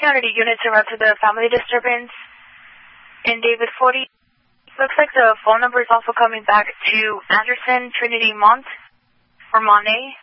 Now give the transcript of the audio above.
Community units in regard to the family disturbance in David 40. Looks like the phone number is also coming back to Anderson, Trinity Mont, or Monet.